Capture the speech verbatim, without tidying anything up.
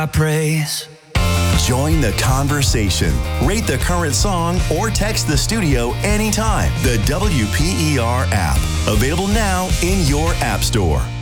I praise. Join the conversation. Rate the current song or text the studio anytime. The W P E R app. Available now in your app store.